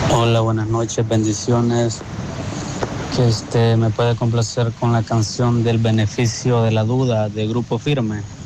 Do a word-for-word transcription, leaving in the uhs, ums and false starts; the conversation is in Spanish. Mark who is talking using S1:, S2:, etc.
S1: Hola, buenas noches, bendiciones. Que este me puede complacer con la canción del beneficio de la duda de Grupo Firme.